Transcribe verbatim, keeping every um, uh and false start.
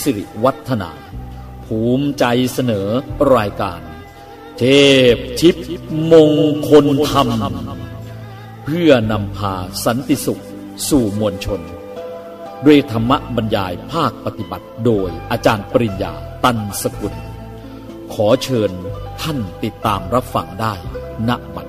สิริวัฒนาภูมิใจเสนอรายการเทพทิพย์มงคลธรรมเพื่อนำพาสันติสุขสู่มวลชนด้วยธรรมบรรยายภาคปฏิบัติโดยอาจารย์ปริญญาตันสกุลขอเชิญท่านติดตามรับฟังได้ณบัด